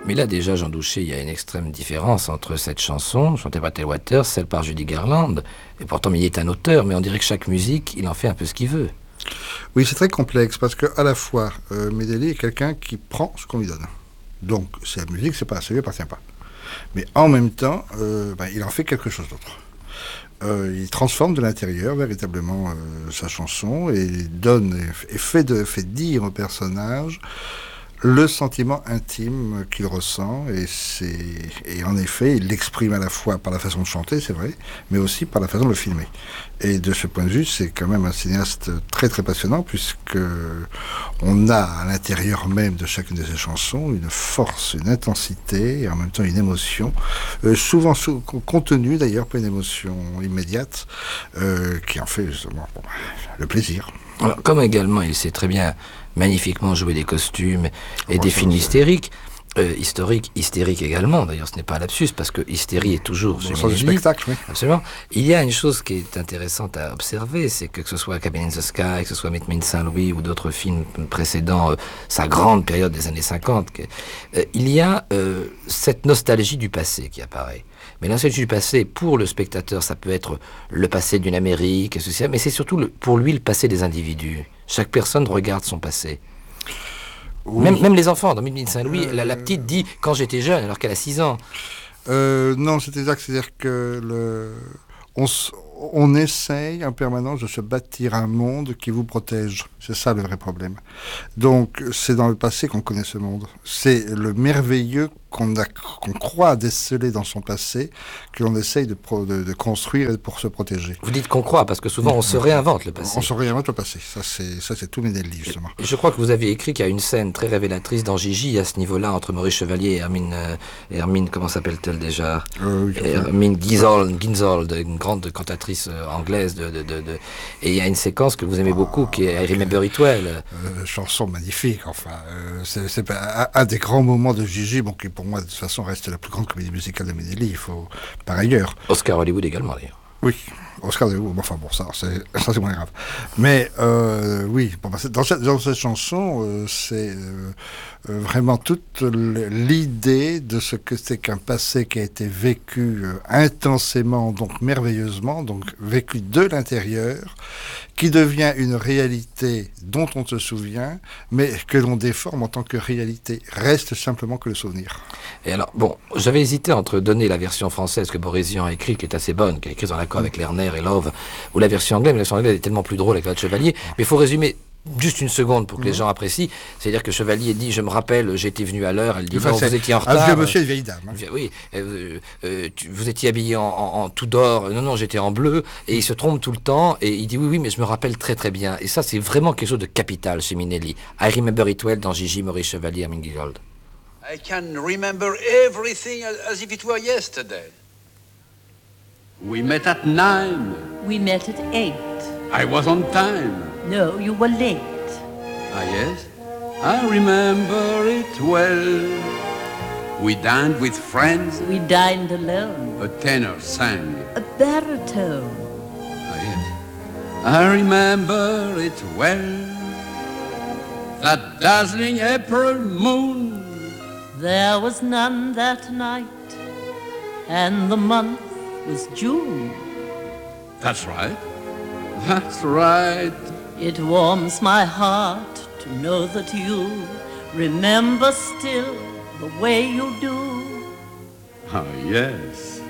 Mais là, déjà, Jean Douché, il y a une extrême différence entre cette chanson, chantée par Tel Waters, celle par Judy Garland. Et pourtant, il est un auteur, mais on dirait que chaque musique, il en fait un peu ce qu'il veut. Oui, c'est très complexe parce que à la fois, Medley est quelqu'un qui prend ce qu'on lui donne. Donc, c'est la musique, ça lui appartient pas. Mais en même temps, il en fait quelque chose d'autre. Il transforme de l'intérieur véritablement sa chanson et donne et fait dire au personnage le sentiment intime qu'il ressent et en effet il l'exprime à la fois par la façon de chanter, c'est vrai, mais aussi par la façon de le filmer. Et de ce point de vue, c'est quand même un cinéaste très très passionnant puisque on a à l'intérieur même de chacune de ses chansons une force, une intensité et en même temps une émotion, souvent contenue d'ailleurs, pas une émotion immédiate, qui en fait justement le plaisir. Alors, comme également, il sait très bien magnifiquement jouer des costumes et des films hystériques, hystériques également, d'ailleurs ce n'est pas un lapsus, parce que hystérie est toujours sur le spectacle, oui. Absolument. Il y a une chose qui est intéressante à observer, c'est que ce soit Cabin in the Sky, que ce soit Meet Me in Saint-Louis ou d'autres films précédant sa grande période des années 50, il y a cette nostalgie du passé qui apparaît. Mais la nostalgie du passé, pour le spectateur, ça peut être le passé d'une Amérique, et ceci, mais c'est surtout pour lui le passé des individus. Chaque personne regarde son passé. Oui. Même les enfants, dans Mille Saint-Louis, la petite dit « quand j'étais jeune », alors qu'elle a 6 ans. Non, c'est exact. C'est-à-dire que on essaye en permanence de se bâtir un monde qui vous protège. C'est ça le vrai problème. Donc, c'est dans le passé qu'on connaît ce monde. C'est le merveilleux qu'on croit déceler dans son passé, que l'on essaye de construire pour se protéger. Vous dites qu'on croit, parce que souvent on se réinvente le passé. On se réinvente le passé. Ça, c'est tout Medley, justement. Et je crois que vous avez écrit qu'il y a une scène très révélatrice dans Gigi, à ce niveau-là, entre Maurice Chevalier et Hermine, comment s'appelle-t-elle déjà Hermine Ginzold, une grande cantatrice anglaise. Et il y a une séquence que vous aimez beaucoup, qui est I Remember It Well. Chanson magnifique, enfin. C'est un des grands moments de Gigi, bon, qui pour moi, de toute façon, reste la plus grande comédie musicale de Medley, il faut, par ailleurs. Oscar Hollywood également, d'ailleurs. Oui, Oscar Hollywood, enfin bon, ça c'est moins grave. Mais oui, bon, dans cette chanson, c'est vraiment toute l'idée de ce que c'est qu'un passé qui a été vécu intensément, donc merveilleusement, donc vécu de l'intérieur, qui devient une réalité dont on se souvient, mais que l'on déforme en tant que réalité. Reste simplement que le souvenir. Et alors, bon, j'avais hésité entre donner la version française que Boris Vian a écrite, qui est assez bonne, qui est écrite en accord avec Lerner et Love, ou la version anglaise, mais la version anglaise est tellement plus drôle avec Val Chevalier. Mais il faut résumer juste une seconde pour que les gens apprécient. C'est-à-dire que Chevalier dit, je me rappelle, j'étais venu à l'heure. Elle dit, non, vous étiez en retard. Un vieux monsieur et une vieille dame. Hein. Oui, vous étiez habillé en tout d'or. Non, j'étais en bleu. Et il se trompe tout le temps. Et il dit, oui, mais je me rappelle très très bien. Et ça, c'est vraiment quelque chose de capital chez Minnelli. I Remember It Well dans Gigi, Maurice Chevalier, Hermine Ginzold. I can remember everything as if it were yesterday. We met at 9. We met at 8. I was on time. No, you were late. Ah, yes? I remember it well. We dined with friends. We dined alone. A tenor sang. A baritone. Ah, yes. I remember it well. That dazzling April moon. There was none that night, and the month was June. That's right. That's right. It warms my heart to know that you remember still the way you do. Ah, yes.